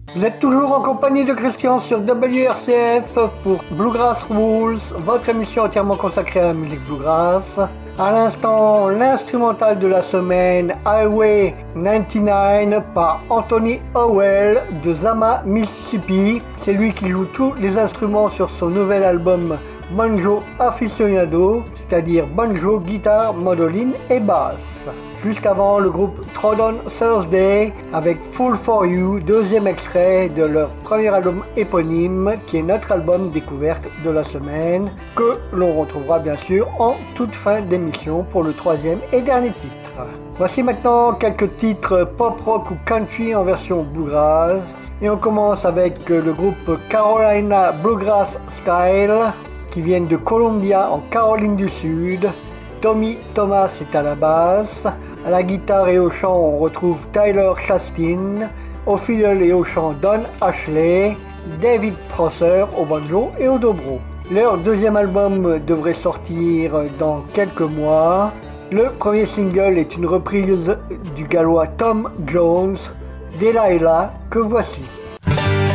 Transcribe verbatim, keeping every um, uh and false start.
Vous êtes toujours en compagnie de Christian sur W R C F pour Bluegrass Rules, votre émission entièrement consacrée à la musique bluegrass. À l'instant, l'instrumental de la semaine, Highway quatre-vingt-dix-neuf par Anthony Howell de Zama, Mississippi. C'est lui qui joue tous les instruments sur son nouvel album Banjo Aficionado, c'est-à-dire banjo, guitare, mandoline et basse. Jusqu'avant, le groupe Trodden Thursday avec Fool for You, deuxième extrait de leur premier album éponyme, qui est notre album découverte de la semaine, que l'on retrouvera bien sûr en toute fin d'émission pour le troisième et dernier titre. Voici maintenant quelques titres pop rock ou country en version bluegrass, et on commence avec le groupe Carolina Bluegrass Style, qui viennent de Columbia en Caroline du Sud. Tommy Thomas est à la basse, à la guitare et au chant on retrouve Tyler Chastain, au fiddle et au chant Don Ashley, David Prosser au banjo et au dobro. Leur deuxième album devrait sortir dans quelques mois. Le premier single est une reprise du gallois Tom Jones, Delilah, que voici.